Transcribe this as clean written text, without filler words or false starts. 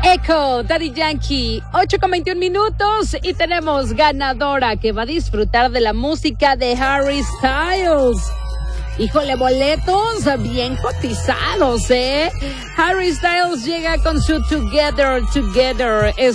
Echo, Daddy Yankee, 8:21 y tenemos ganadora que va a disfrutar de la música de Harry Styles. Híjole, boletos bien cotizados, ¿eh? Harry Styles llega con su Together, Together.